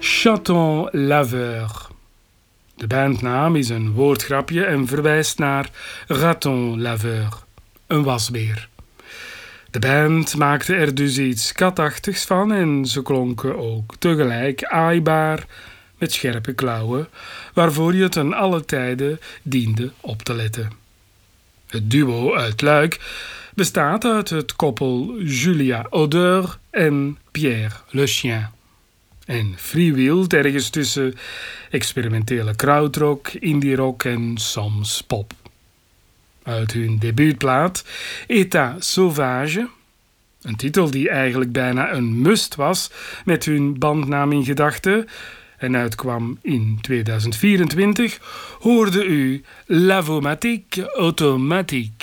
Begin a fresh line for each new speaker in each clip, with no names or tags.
Chaton laveur. De bandnaam is een woordgrapje en verwijst naar raton laveur, een wasbeer. De band maakte er dus iets katachtigs van en ze klonken ook tegelijk aaibaar met scherpe klauwen, waarvoor je ten alle tijde diende op te letten. Het duo uit Luik bestaat uit het koppel Julia Odeur en Pierre Le Chien. En freewheelt ergens tussen experimentele krautrock, indie rock en soms pop. Uit hun debuutplaat État Sauvage, een titel die eigenlijk bijna een must was met hun bandnaam in gedachten en uitkwam in 2024, hoorde u Lavomatique Automatique.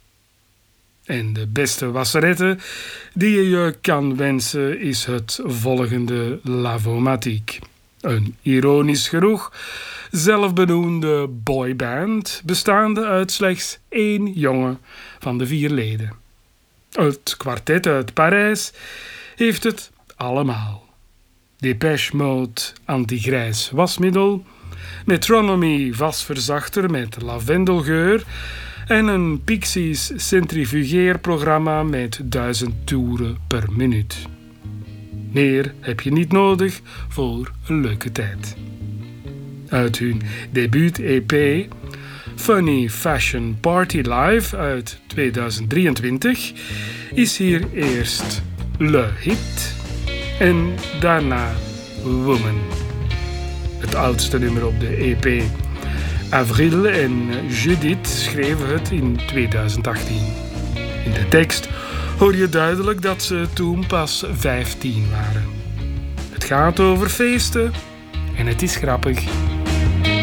En de beste wasserette die je je kan wensen is het volgende Lavomatique. Een ironisch genoeg zelfbenoemde boyband bestaande uit slechts 1 jongen van de 4 leden. Het kwartet uit Parijs heeft het allemaal. Dépêche Mode antigrijs wasmiddel, Metronomy wasverzachter met lavendelgeur en een Pixies centrifugeerprogramma met 1000 toeren per minuut. Meer heb je niet nodig voor een leuke tijd. Uit hun debuut-EP Funny Fashion Party Live uit 2023 is hier eerst Le Hit en daarna Woman. Het oudste nummer op de EP. Avril en Judith schreven het in 2018. In de tekst hoor je duidelijk dat ze toen pas 15 waren. Het gaat over feesten en het is grappig.